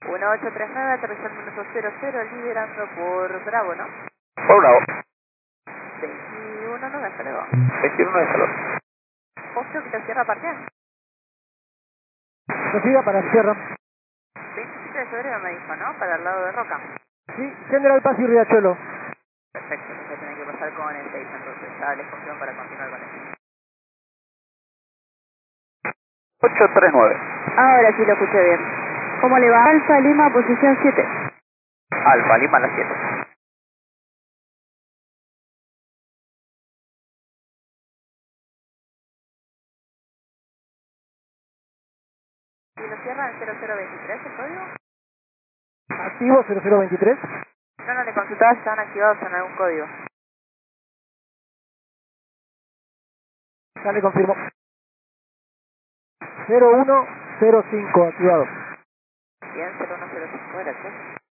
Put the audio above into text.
1839, aterrizar minuto 00, liderando por Bravo, ¿no? Por Bravo. 21, no me salió. 21 de salud. 8 que te cierra parcial. Reciba para Sierra. 27 de febrero me dijo, ¿no? Para el lado de Roca. Sí, General Paz y Riachuelo. Perfecto, se tiene que pasar con el 6, entonces ya les confirmo para continuar con eso. 839. Ahora sí lo escuché bien. ¿Cómo le va? Alfa Lima, posición 7. Alfa Lima a las 7. ¿Y lo cierra en 0023 el código? Activo 0023. No, le consultaba si estaban activados en algún código. Ya le confirmo. 0105 activado. Bien, 0105, gracias.